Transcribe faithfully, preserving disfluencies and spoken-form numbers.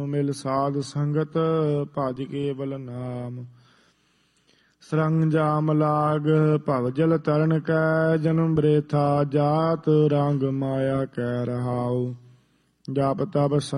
ਮਿਲ ਸਾਧ ਸੰਗਤ ਭਜ ਕੇਵਲ ਨਾਮ। ਸਰੰਜਾਮ ਲਾਗ ਭਵ ਜਲ ਤਰਨ ਕੈ ਜਨਮ ਬ੍ਰੇਥਾ ਜਾਤ ਰੰਗ ਮਾਇਆ ਕੈ ਰਹਾਉ। ਜਪ ਤਪ